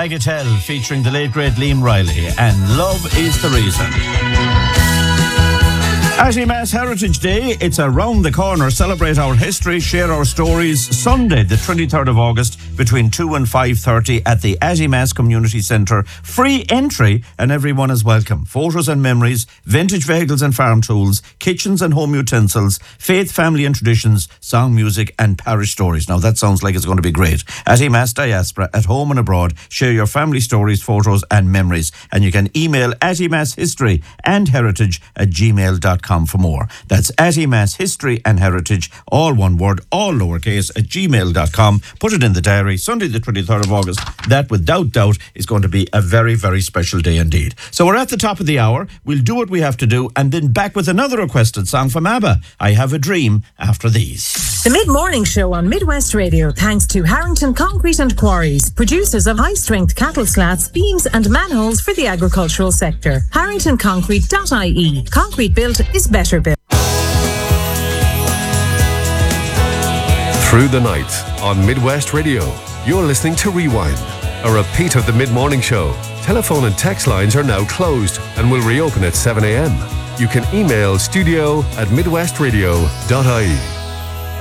Bagatelle featuring the late great Liam Riley, and Love is the Reason. Mass Heritage Day, it's around the corner. Celebrate our history, share our stories. Sunday, the 23rd of August, between 2 and 5:30 at the Mass Community Centre. Free entry and everyone is welcome. Photos and memories, vintage vehicles and farm tools, kitchens and home utensils, faith, family and traditions, song, music and parish stories. Now that sounds like it's going to be great. Mass Diaspora, at home and abroad. Share your family stories, photos and memories. And you can email @masshistoryandheritage@gmail.com for more. That's @masshistory and heritage, all one word, all lowercase, @gmail.com. Put it in the diary. Sunday the 23rd of August. That without doubt is going to be a very, very special day indeed. So we're at the top of the hour. We'll do what we have to do and then back with another requested song from ABBA. I Have a Dream after these. The Mid-Morning Show on Midwest Radio, thanks to Harrington Concrete and Quarries, producers of high-strength cattle slats, beams and manholes for the agricultural sector. HarringtonConcrete.ie. Concrete built is better built. Through the night on Midwest Radio, you're listening to Rewind, a repeat of the Mid-Morning Show. Telephone and text lines are now closed and will reopen at 7 a.m. You can email studio@midwestradio.ie.